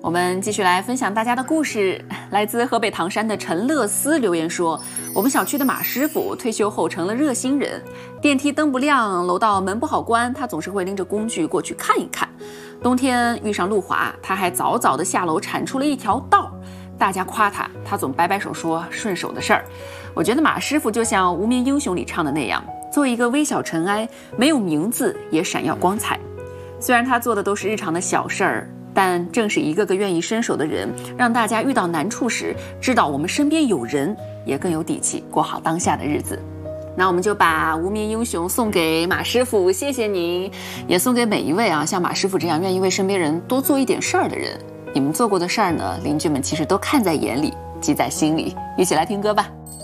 我们继续来分享大家的故事。来自河北唐山的陈乐思留言说，我们小区的马师傅退休后成了热心人，电梯灯不亮，楼道门不好关，他总是会拎着工具过去看一看。冬天遇上路滑，他还早早的下楼铲出了一条道，大家夸他，他总摆摆手说顺手的事儿。我觉得马师傅就像《无名英雄》里唱的那样，做一个微小尘埃，没有名字也闪耀光彩。虽然他做的都是日常的小事儿，但正是一个个愿意伸手的人，让大家遇到难处时知道我们身边有人，也更有底气过好当下的日子。那我们就把无名英雄送给马师傅，谢谢您，也送给每一位像马师傅这样愿意为身边人多做一点事儿的人。你们做过的事儿呢，邻居们其实都看在眼里，记在心里。一起来听歌吧。